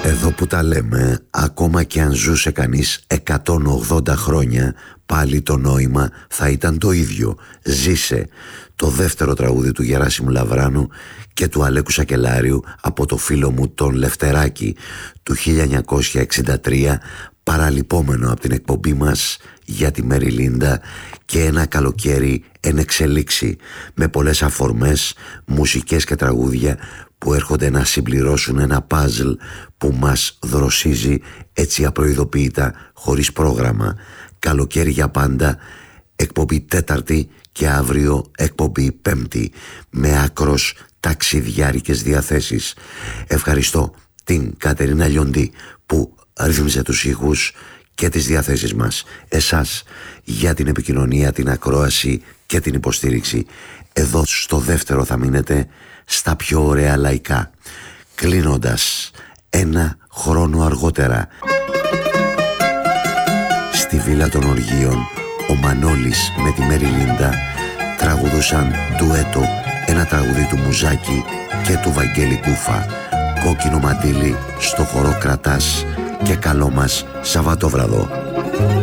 Εδώ που τα λέμε, ακόμα και αν ζούσε κανείς 180 χρόνια, πάλι το νόημα θα ήταν το ίδιο. Ζήσε, το δεύτερο τραγούδι του Γεράσιμου Λαβράνου και του Αλέκου Σακελάριου από το φίλο μου τον Λευτεράκη του 1963, παραλυπόμενο από την εκπομπή μας για τη Μέρι Λίντα και ένα καλοκαίρι εν εξελίξη, με πολλές αφορμές, μουσικές και τραγούδια που έρχονται να συμπληρώσουν ένα παζλ που μας δροσίζει έτσι απροειδοποιητά, χωρίς πρόγραμμα. Καλοκαίρι για πάντα, εκπομπή Τέταρτη και αύριο εκπομπή Πέμπτη, με άκρος ταξιδιάρικες διαθέσεις. Ευχαριστώ την Κατερίνα Λιοντή που ρύθμιζε τους ήχους και τις διαθέσεις μας, εσάς για την επικοινωνία, την ακρόαση και την υποστήριξη. Εδώ στο δεύτερο θα μείνετε στα πιο ωραία λαϊκά, κλείνοντας ένα χρόνο αργότερα στη Βίλα των Οργείων. Ο Μανώλης με τη Μέρι Λίντα τραγουδούσαν ντουέτο ένα τραγουδί του Μουζάκη και του Βαγγέλη Κούφα. Κόκκινο μαντίλι στο χορό κρατάς και καλό μας Σαββατόβραδο.